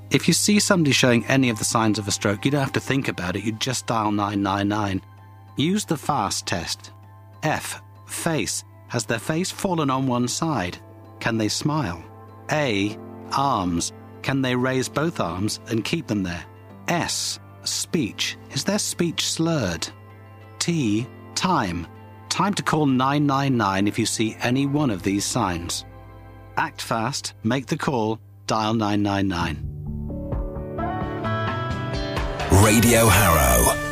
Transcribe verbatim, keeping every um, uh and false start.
If you see somebody showing any of the signs of a stroke, you don't have to think about it. You just dial nine nine nine. Use the FAST test. F. Face. Has their face fallen on one side? Can they smile? A. Arms. Can they raise both arms and keep them there? S. Speech. Is their speech slurred? T. Time. Time to call nine nine nine if you see any one of these signs. Act fast, make the call, dial nine nine nine. Radio Harrow.